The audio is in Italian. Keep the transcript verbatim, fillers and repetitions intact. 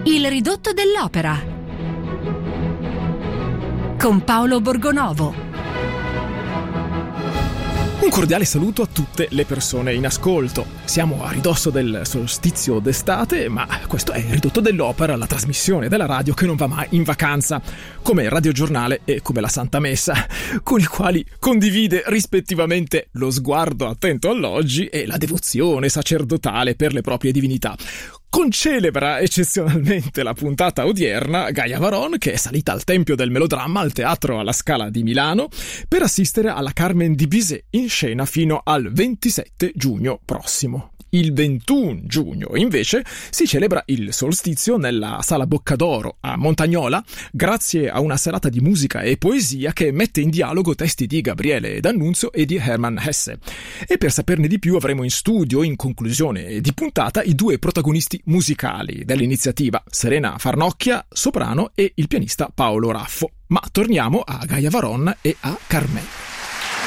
Il ridotto dell'opera con Paolo Borgonovo. Un cordiale saluto a tutte le persone in ascolto. Siamo a ridosso del solstizio d'estate, ma questo è il ridotto dell'opera, la trasmissione della radio che non va mai in vacanza, come il radiogiornale e come la Santa Messa, con i quali condivide rispettivamente lo sguardo attento all'oggi e la devozione sacerdotale per le proprie divinità. Concelebra eccezionalmente la puntata odierna Gaia Varon, che è salita al Tempio del Melodramma al Teatro alla Scala di Milano per assistere alla Carmen di Bizet in scena fino al ventisette giugno prossimo. Il ventuno giugno, invece, si celebra il solstizio nella Sala Boccadoro a Montagnola, grazie a una serata di musica e poesia che mette in dialogo testi di Gabriele D'Annunzio e di Hermann Hesse. E per saperne di più avremo in studio, in conclusione di puntata, i due protagonisti musicali dell'iniziativa, Serena Farnocchia, soprano, e il pianista Paolo Raffo. Ma torniamo a Gaia Varon e a Carmen.